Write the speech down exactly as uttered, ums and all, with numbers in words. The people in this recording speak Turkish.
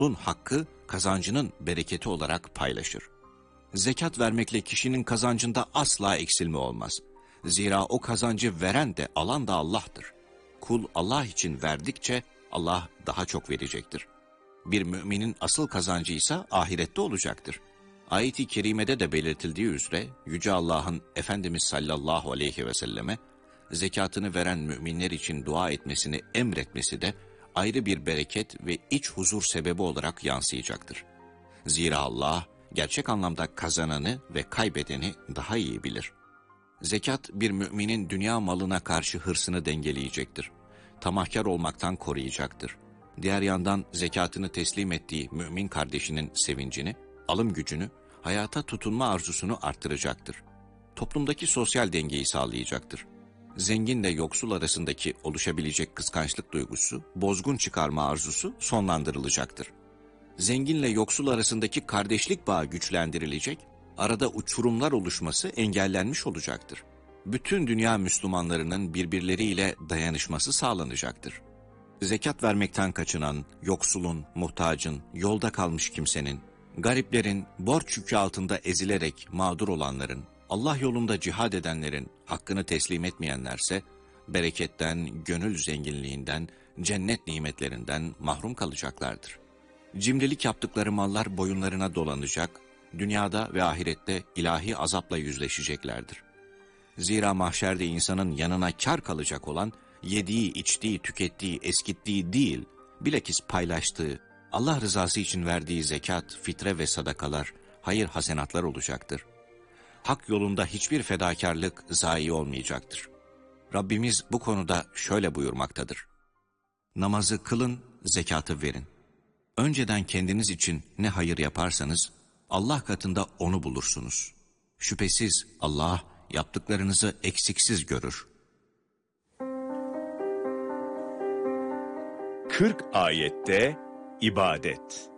Kulun hakkı kazancının bereketi olarak paylaşır. Zekat vermekle kişinin kazancında asla eksilme olmaz. Zira o kazancı veren de alan da Allah'tır. Kul Allah için verdikçe Allah daha çok verecektir. Bir müminin asıl kazancı ise ahirette olacaktır. Ayet-i kerimede de belirtildiği üzere Yüce Allah'ın Efendimiz sallallahu aleyhi ve selleme zekatını veren müminler için dua etmesini emretmesi de ayrı bir bereket ve iç huzur sebebi olarak yansıyacaktır. Zira Allah gerçek anlamda kazananı ve kaybedeni daha iyi bilir. Zekat bir müminin dünya malına karşı hırsını dengeleyecektir. Tamahkar olmaktan koruyacaktır. Diğer yandan zekatını teslim ettiği mümin kardeşinin sevincini, alım gücünü, hayata tutunma arzusunu arttıracaktır. Toplumdaki sosyal dengeyi sağlayacaktır. Zenginle yoksul arasındaki oluşabilecek kıskançlık duygusu, bozgun çıkarma arzusu sonlandırılacaktır. Zenginle yoksul arasındaki kardeşlik bağı güçlendirilecek, arada uçurumlar oluşması engellenmiş olacaktır. Bütün dünya Müslümanlarının birbirleriyle dayanışması sağlanacaktır. Zekat vermekten kaçınan, yoksulun, muhtacın, yolda kalmış kimsenin, gariplerin, borç yükü altında ezilerek mağdur olanların, Allah yolunda cihad edenlerin hakkını teslim etmeyenlerse, bereketten, gönül zenginliğinden, cennet nimetlerinden mahrum kalacaklardır. Cimrilik yaptıkları mallar boyunlarına dolanacak, dünyada ve ahirette ilahi azapla yüzleşeceklerdir. Zira mahşerde insanın yanına kar kalacak olan, yediği, içtiği, tükettiği, eskittiği değil, bilakis paylaştığı, Allah rızası için verdiği zekat, fitre ve sadakalar, hayır hasenatlar olacaktır. Hak yolunda hiçbir fedakarlık zayi olmayacaktır. Rabbimiz bu konuda şöyle buyurmaktadır: namazı kılın, zekatı verin. Önceden kendiniz için ne hayır yaparsanız, Allah katında onu bulursunuz. Şüphesiz Allah yaptıklarınızı eksiksiz görür. kırk ayette ibadet.